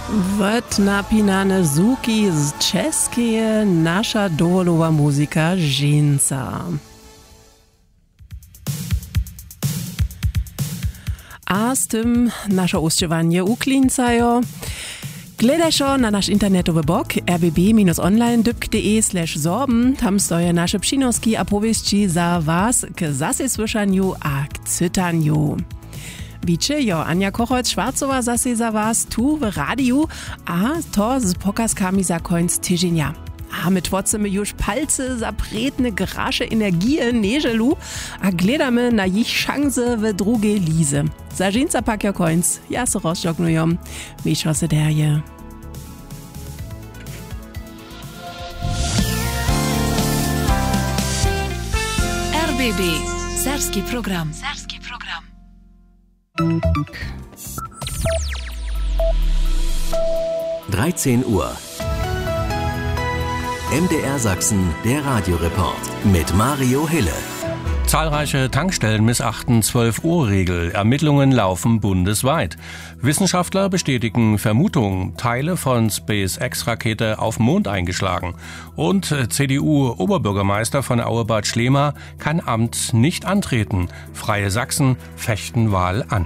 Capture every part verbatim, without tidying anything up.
W napinane zuki z czeskie nasza dowolowa muzyka Ženca. A z tym nasze uściewanie uklincajo. Gledajšo na nasz internetowy blog r b b online kropka d e slash sorben. Tam stoje nasze przynoski a powieści za was k zase słyszaniu a k cytaniu. Wiecie, jo, Anja Kochoć-Schwarzowa zase za was tu w radiu, a to z pokazkami za końc tydzienia. A my tworzymy już palce za pretne grasze energie nieżelu, a gledamy na ich szanse w drugiej lize. Za Ženca pak jo końc, ja se rozciągnuję, miszo se derje. R B B, Serbski program. Serbski program. dreizehn Uhr. M D R Sachsen, der Radioreport mit Mario Hille. Zahlreiche Tankstellen missachten zwölf Uhr Regel. Ermittlungen laufen bundesweit. Wissenschaftler bestätigen Vermutungen, Teile von SpaceX-Rakete auf Mond eingeschlagen. Und C D U-Oberbürgermeister von Auebad Schlema kann Amt nicht antreten. Freie Sachsen fechten Wahl an.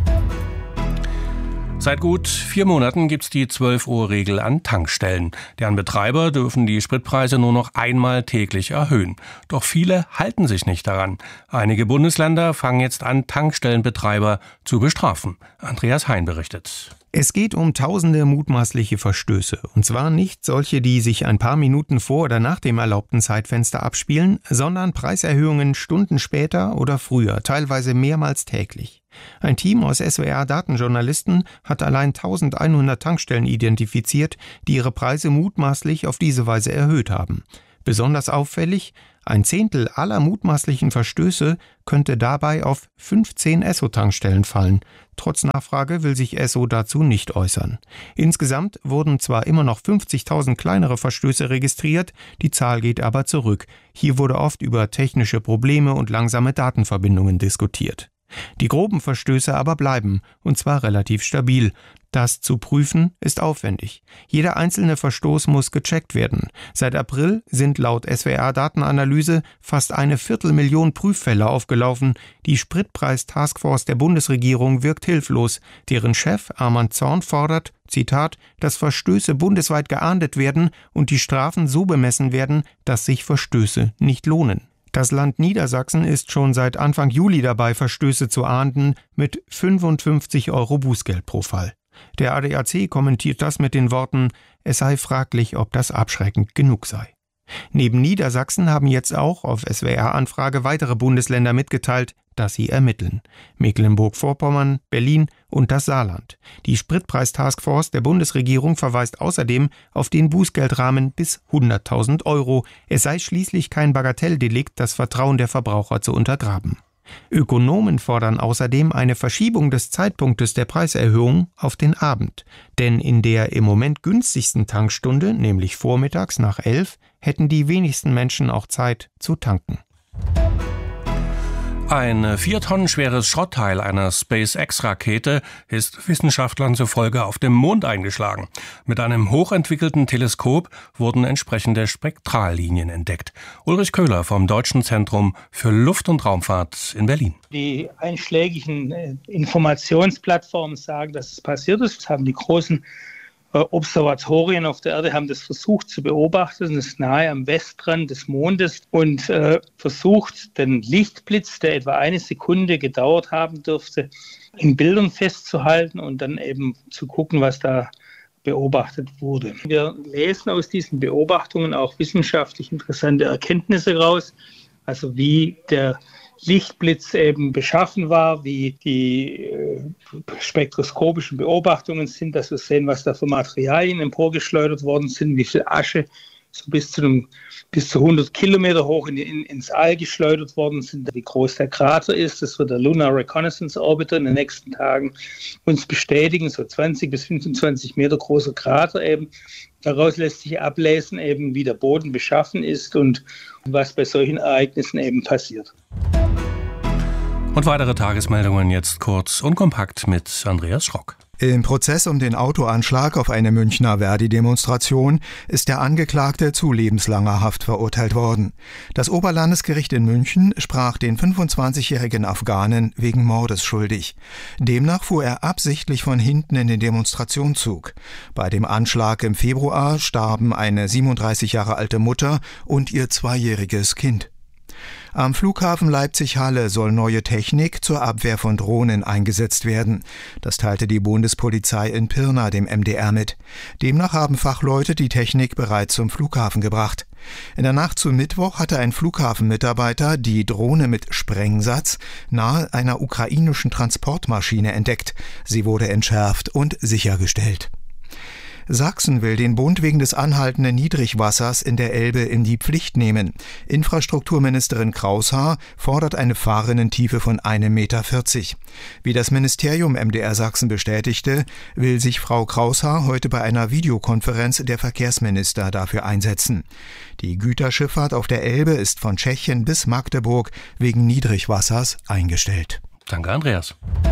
Seit gut vier Monaten gibt's die zwölf Uhr Regel an Tankstellen. Deren Betreiber dürfen die Spritpreise nur noch einmal täglich erhöhen. Doch viele halten sich nicht daran. Einige Bundesländer fangen jetzt an, Tankstellenbetreiber zu bestrafen. Andreas Hein berichtet. Es geht um tausende mutmaßliche Verstöße. Und zwar nicht solche, die sich ein paar Minuten vor oder nach dem erlaubten Zeitfenster abspielen, sondern Preiserhöhungen Stunden später oder früher, teilweise mehrmals täglich. Ein Team aus S W R-Datenjournalisten hat allein eintausendeinhundert Tankstellen identifiziert, die ihre Preise mutmaßlich auf diese Weise erhöht haben. Besonders auffällig, ein Zehntel aller mutmaßlichen Verstöße könnte dabei auf fünfzehn Esso-Tankstellen fallen. Trotz Nachfrage will sich Esso dazu nicht äußern. Insgesamt wurden zwar immer noch fünfzigtausend kleinere Verstöße registriert, die Zahl geht aber zurück. Hier wurde oft über technische Probleme und langsame Datenverbindungen diskutiert. Die groben Verstöße aber bleiben, und zwar relativ stabil. Das zu prüfen ist aufwendig. Jeder einzelne Verstoß muss gecheckt werden. Seit April sind laut S W R-Datenanalyse fast eine Viertelmillion Prüffälle aufgelaufen. Die Spritpreis-Taskforce der Bundesregierung wirkt hilflos. Deren Chef Armand Zorn fordert, Zitat, dass Verstöße bundesweit geahndet werden und die Strafen so bemessen werden, dass sich Verstöße nicht lohnen. Das Land Niedersachsen ist schon seit Anfang Juli dabei, Verstöße zu ahnden, mit fünfundfünfzig Euro Bußgeld pro Fall. Der A D A C kommentiert das mit den Worten, es sei fraglich, ob das abschreckend genug sei. Neben Niedersachsen haben jetzt auch auf S W R-Anfrage weitere Bundesländer mitgeteilt, dass sie ermitteln. Mecklenburg-Vorpommern, Berlin und das Saarland. Die Spritpreis-Taskforce der Bundesregierung verweist außerdem auf den Bußgeldrahmen bis hunderttausend Euro. Es sei schließlich kein Bagatelldelikt, das Vertrauen der Verbraucher zu untergraben. Ökonomen fordern außerdem eine Verschiebung des Zeitpunktes der Preiserhöhung auf den Abend. Denn in der im Moment günstigsten Tankstunde, nämlich vormittags nach elf, hätten die wenigsten Menschen auch Zeit zu tanken. Ein vier Tonnen schweres Schrottteil einer SpaceX-Rakete ist Wissenschaftlern zufolge auf dem Mond eingeschlagen. Mit einem hochentwickelten Teleskop wurden entsprechende Spektrallinien entdeckt. Ulrich Köhler vom Deutschen Zentrum für Luft- und Raumfahrt in Berlin. Die einschlägigen Informationsplattformen sagen, dass es passiert ist. Das haben die großen Observatorien auf der Erde haben das versucht zu beobachten. Das ist nahe am Westrand des Mondes und äh, versucht, den Lichtblitz, der etwa eine Sekunde gedauert haben dürfte, in Bildern festzuhalten und dann eben zu gucken, was da beobachtet wurde. Wir lesen aus diesen Beobachtungen auch wissenschaftlich interessante Erkenntnisse raus, also wie der Lichtblitz eben beschaffen war, wie die äh, spektroskopischen Beobachtungen sind, dass wir sehen, was da für Materialien emporgeschleudert worden sind, wie viel Asche so bis zu, einem, bis zu hundert Kilometer hoch in, in, ins All geschleudert worden sind, wie groß der Krater ist. Das wird der Lunar Reconnaissance Orbiter in den nächsten Tagen uns bestätigen, so zwanzig bis fünfundzwanzig Meter großer Krater eben. Daraus lässt sich ablesen, eben, wie der Boden beschaffen ist und was bei solchen Ereignissen eben passiert. Und weitere Tagesmeldungen jetzt kurz und kompakt mit Andreas Schrock. Im Prozess um den Autoanschlag auf eine Münchner Verdi-Demonstration ist der Angeklagte zu lebenslanger Haft verurteilt worden. Das Oberlandesgericht in München sprach den fünfundzwanzigjährigen Afghanen wegen Mordes schuldig. Demnach fuhr er absichtlich von hinten in den Demonstrationszug. Bei dem Anschlag im Februar starben eine siebenunddreißig Jahre alte Mutter und ihr zweijähriges Kind. Am Flughafen Leipzig-Halle soll neue Technik zur Abwehr von Drohnen eingesetzt werden. Das teilte die Bundespolizei in Pirna dem M D R mit. Demnach haben Fachleute die Technik bereits zum Flughafen gebracht. In der Nacht zu Mittwoch hatte ein Flughafenmitarbeiter die Drohne mit Sprengsatz nahe einer ukrainischen Transportmaschine entdeckt. Sie wurde entschärft und sichergestellt. Sachsen will den Bund wegen des anhaltenden Niedrigwassers in der Elbe in die Pflicht nehmen. Infrastrukturministerin Kraushaar fordert eine Fahrrinnentiefe von einem Meter vierzig. Wie das Ministerium M D R Sachsen bestätigte, will sich Frau Kraushaar heute bei einer Videokonferenz der Verkehrsminister dafür einsetzen. Die Güterschifffahrt auf der Elbe ist von Tschechien bis Magdeburg wegen Niedrigwassers eingestellt. Danke, Andreas.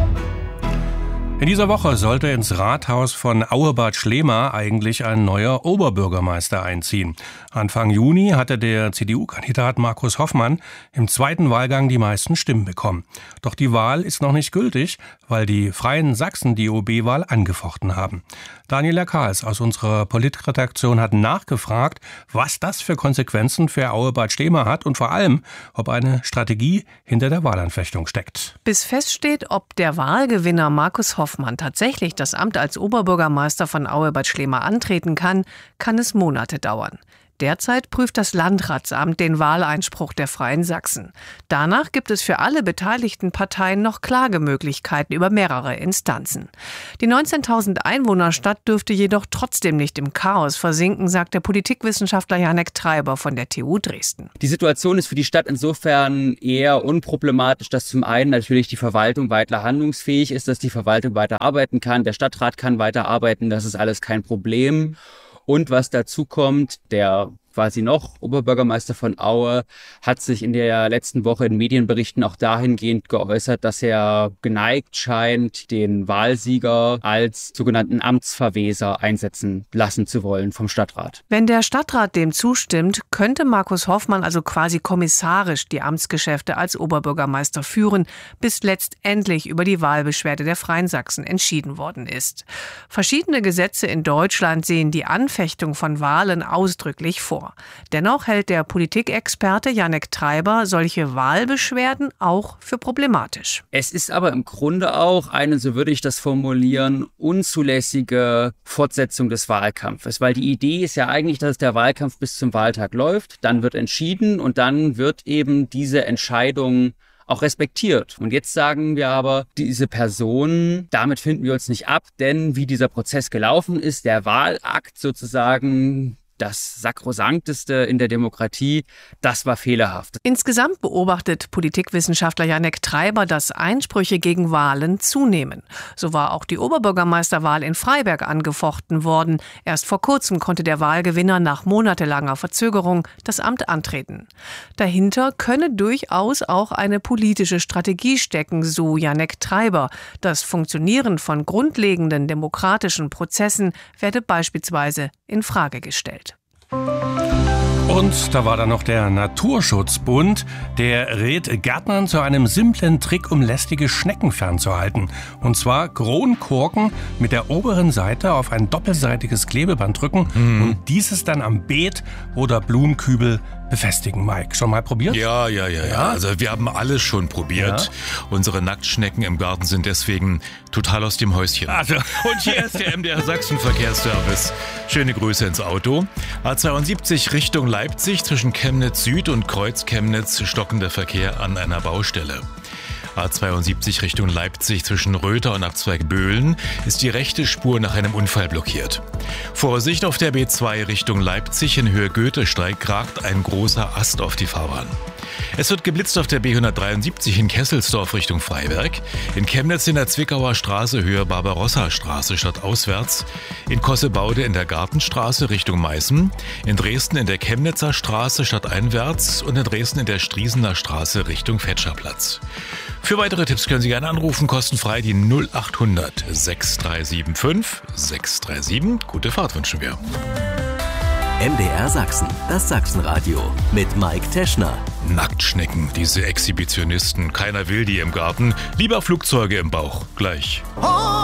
In dieser Woche sollte ins Rathaus von Auebad Schlema eigentlich ein neuer Oberbürgermeister einziehen. Anfang Juni hatte der C D U-Kandidat Markus Hoffmann im zweiten Wahlgang die meisten Stimmen bekommen. Doch die Wahl ist noch nicht gültig, weil die Freien Sachsen die O B-Wahl angefochten haben. Daniela Kahls aus unserer Politredaktion hat nachgefragt, was das für Konsequenzen für Auebad Schlema hat und vor allem, ob eine Strategie hinter der Wahlanfechtung steckt. Bis feststeht, ob der Wahlgewinner Markus Hoffmann tatsächlich das Amt als Oberbürgermeister von Auebad Schlema antreten kann, kann es Monate dauern. Derzeit prüft das Landratsamt den Wahleinspruch der Freien Sachsen. Danach gibt es für alle beteiligten Parteien noch Klagemöglichkeiten über mehrere Instanzen. Die neunzehntausend Einwohnerstadt dürfte jedoch trotzdem nicht im Chaos versinken, sagt der Politikwissenschaftler Janek Treiber von der T U Dresden. Die Situation ist für die Stadt insofern eher unproblematisch, dass zum einen natürlich die Verwaltung weiter handlungsfähig ist, dass die Verwaltung weiter arbeiten kann, der Stadtrat kann weiter arbeiten, das ist alles kein Problem. Und was dazu kommt, der quasi noch Oberbürgermeister von Aue hat sich in der letzten Woche in Medienberichten auch dahingehend geäußert, dass er geneigt scheint, den Wahlsieger als sogenannten Amtsverweser einsetzen lassen zu wollen vom Stadtrat. Wenn der Stadtrat dem zustimmt, könnte Markus Hoffmann also quasi kommissarisch die Amtsgeschäfte als Oberbürgermeister führen, bis letztendlich über die Wahlbeschwerde der Freien Sachsen entschieden worden ist. Verschiedene Gesetze in Deutschland sehen die Anfechtung von Wahlen ausdrücklich vor. Dennoch hält der Politikexperte Janek Treiber solche Wahlbeschwerden auch für problematisch. Es ist aber im Grunde auch eine, so würde ich das formulieren, unzulässige Fortsetzung des Wahlkampfes. Weil die Idee ist ja eigentlich, dass der Wahlkampf bis zum Wahltag läuft, dann wird entschieden und dann wird eben diese Entscheidung auch respektiert. Und jetzt sagen wir aber, diese Person, damit finden wir uns nicht ab, denn wie dieser Prozess gelaufen ist, der Wahlakt sozusagen, das Sakrosankteste in der Demokratie, das war fehlerhaft. Insgesamt beobachtet Politikwissenschaftler Janek Treiber, dass Einsprüche gegen Wahlen zunehmen. So war auch die Oberbürgermeisterwahl in Freiberg angefochten worden. Erst vor kurzem konnte der Wahlgewinner nach monatelanger Verzögerung das Amt antreten. Dahinter könne durchaus auch eine politische Strategie stecken, so Janek Treiber. Das Funktionieren von grundlegenden demokratischen Prozessen werde beispielsweise in Frage gestellt. Und da war dann noch der Naturschutzbund, der rät Gärtnern zu einem simplen Trick, um lästige Schnecken fernzuhalten. Und zwar Kronkorken mit der oberen Seite auf ein doppelseitiges Klebeband drücken mhm. und dieses dann am Beet oder Blumenkübel befestigen. Mike, schon mal probiert? Ja, ja, ja, ja. Also wir haben alles schon probiert. Ja. Unsere Nacktschnecken im Garten sind deswegen total aus dem Häuschen. Also. Und hier ist der M D R Sachsen Verkehrsservice. Schöne Grüße ins Auto. A zweiundsiebzig Richtung Leipzig zwischen Chemnitz Süd und Kreuz Chemnitz stockender Verkehr an einer Baustelle. A zweiundsiebzig Richtung Leipzig zwischen Röther und Abzweig Böhlen ist die rechte Spur nach einem Unfall blockiert. Vorsicht auf der B zwei Richtung Leipzig in Höhe Goethesteig ragt ein großer Ast auf die Fahrbahn. Es wird geblitzt auf der B hundertdreiundsiebzig in Kesselsdorf Richtung Freiberg, in Chemnitz in der Zwickauer Straße Höhe Barbarossa-Straße stadtauswärts, in Kossebaude in der Gartenstraße Richtung Meißen, in Dresden in der Chemnitzer Straße stadteinwärts und in Dresden in der Striesener Straße Richtung Fetscherplatz. Für weitere Tipps können Sie gerne anrufen, kostenfrei die null acht hundert sechs drei sieben fünf sechs drei sieben. Gute Fahrt wünschen wir. M D R Sachsen, das Sachsenradio mit Mike Teschner. Nacktschnecken, diese Exhibitionisten. Keiner will die im Garten. Lieber Flugzeuge im Bauch. Gleich.